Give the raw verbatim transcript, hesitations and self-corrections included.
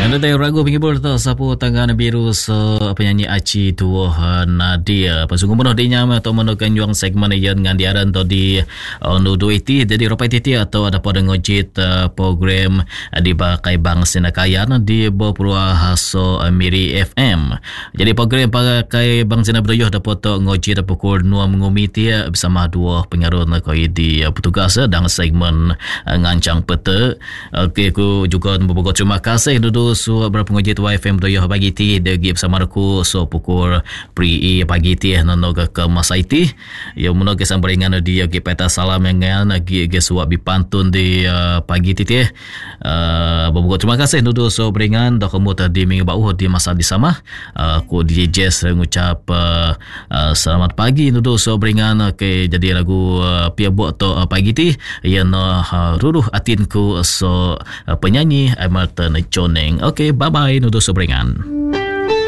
Anda tahu ragu penghibur tak sapu tangan biru so penyanyi Aci tua Nadia. Pasungguh penuh dinya atau menukan juang segmen yang dengan diaran tu di onu dua iti jadi ropai titi atau ada pada ngojit uh, program uh, di bakai bang Sinakayan di Bopurua Haso uh, Miri F M. Jadi program pakai bang Sina Bedoyoh dapat ngojit pukul dua mengumiti uh, bersama dua pengaruh koi di uh, petugas uh, dalam segmen uh, ngancang peta. Okey, aku juga membawa terima kasih dulu so berapa ngojit Y F M Bedoyoh pagi ti degi bersama aku so pukul pri pagi ti nanoga ke masa iti ya muno ke sambringan di ge peta salam yang ge ge suap bipantun di uh, pagi ti ti uh, membawa terima kasih dulu so beringan dak kamu tadi minggu bau di masa di sama uh, aku D J Jess mengucap uh, uh, selamat pagi dulu so beringan ke jadi lagu uh, pia buat to uh, pagi ti yang uh, ruruh atinku so uh, penyanyi Emerton Choneng. Okey, bye bye nuduh sobrengan.